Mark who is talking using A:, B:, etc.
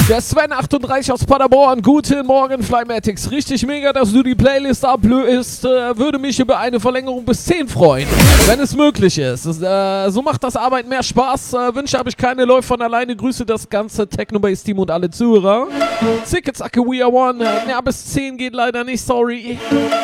A: Der Sven38 aus Paderborn. Guten Morgen, Flymatics. Richtig mega, dass du die Playlist ablöst. Würde mich über eine Verlängerung bis 10 freuen, wenn es möglich ist. So macht das Arbeiten mehr Spaß. Wünsche habe ich keine, läuft von alleine. Grüße das ganze Technobase-Team und alle Zuhörer. Zicke, zacke, we are one. Ja, bis 10 geht leider nicht, sorry.